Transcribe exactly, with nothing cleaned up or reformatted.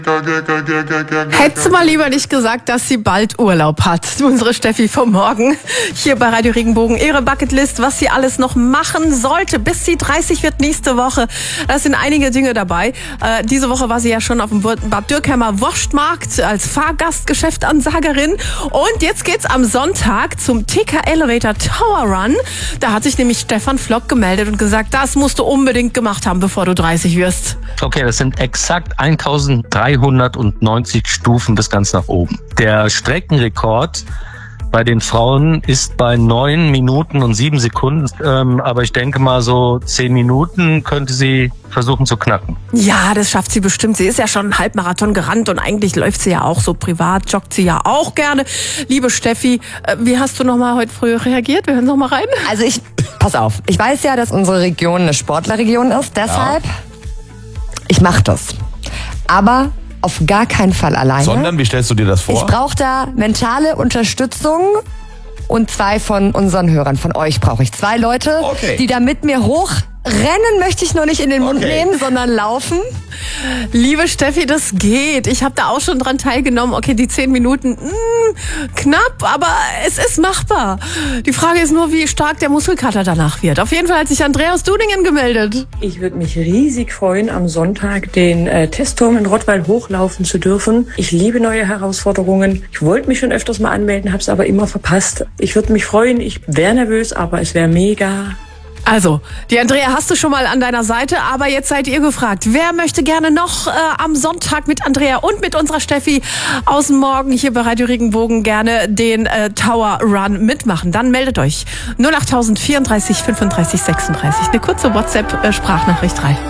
Hättest du mal lieber nicht gesagt, dass sie bald Urlaub hat. Unsere Steffi vom Morgen hier bei Radio Regenbogen. Ihre Bucketlist, was sie alles noch machen sollte, bis sie dreißig wird nächste Woche. Da sind einige Dinge dabei. Äh, diese Woche war sie ja schon auf dem Bad Dürkheimer Wurstmarkt als Fahrgastgeschäftansagerin. Und jetzt geht's am Sonntag zum T K Elevator Tower Run. Da hat sich nämlich Stefan Flock gemeldet und gesagt, das musst du unbedingt gemacht haben, bevor du dreißig wirst. Okay, das sind exakt eintausenddreihundertneunzig Stufen bis ganz nach oben. Der Streckenrekord bei den Frauen ist bei neun Minuten und sieben Sekunden. Ähm, aber ich denke mal, so zehn Minuten könnte sie versuchen zu knacken. Ja, das schafft sie bestimmt. Sie ist ja schon einen Halbmarathon gerannt und eigentlich läuft sie ja auch so privat, joggt sie ja auch gerne. Liebe Steffi, äh, wie hast du noch mal heute früh reagiert? Wir hören noch mal rein. Also ich, pass auf, ich weiß ja, dass unsere Region eine Sportlerregion ist. Deshalb, ja. ich mach das. Aber auf gar keinen Fall alleine. Sondern, wie stellst du dir das vor? Ich brauche da mentale Unterstützung und zwei von unseren Hörern, von euch brauche ich. Zwei Leute, okay. die da mit mir hochrennen, möchte ich nur nicht in den Mund okay. nehmen, sondern laufen. Liebe Steffi, das geht. Ich habe da auch schon dran teilgenommen. Okay, die zehn Minuten, mh, knapp, aber es ist machbar. Die Frage ist nur, wie stark der Muskelkater danach wird. Auf jeden Fall hat sich Andrea aus Dudingen gemeldet. Ich würde mich riesig freuen, am Sonntag den äh, Testturm in Rottweil hochlaufen zu dürfen. Ich liebe neue Herausforderungen. Ich wollte mich schon öfters mal anmelden, habe es aber immer verpasst. Ich würde mich freuen. Ich wäre nervös, aber es wäre mega. Also, die Andrea hast du schon mal an deiner Seite, aber jetzt seid ihr gefragt. Wer möchte gerne noch äh, am Sonntag mit Andrea und mit unserer Steffi aus dem Morgen hier bei Radio Regenbogen gerne den äh, Tower Run mitmachen? Dann meldet euch null acht vierunddreißig fünfunddreißig sechsunddreißig. Eine kurze WhatsApp-Sprachnachricht rein.